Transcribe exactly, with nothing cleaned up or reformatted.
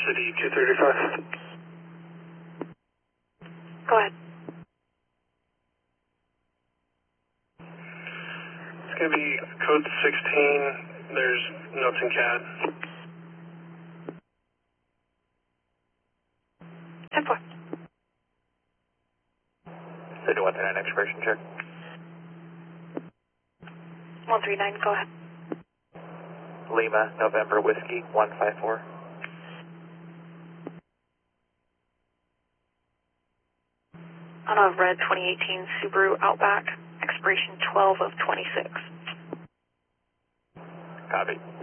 City two thirty-five. Go ahead. It's going to be code sixteen. There's notes in C A D. ten four. City one three nine expiration check. one three nine, go ahead. Lima, November, Whiskey, one five four. On a red twenty eighteen Subaru Outback, expiration twelve of twenty-six. Copy.